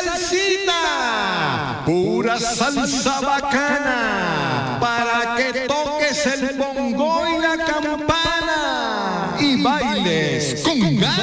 salsita, pura salsa bacana, para que toques el bongo y la campana y bailes con ganas.